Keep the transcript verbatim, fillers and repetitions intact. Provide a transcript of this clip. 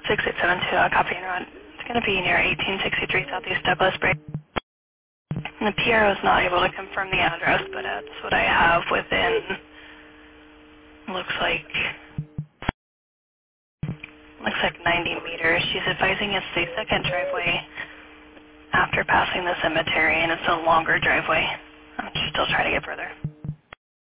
six eight seven two, uh, copy and run. It's going to be near eighteen sixty-three Southeast Douglas Bridge. And the P R O is not able to confirm the address, but that's what I have within, looks like, looks like ninety meters. She's advising it's the second driveway after passing the cemetery, and it's a longer driveway. I'm still trying to get further.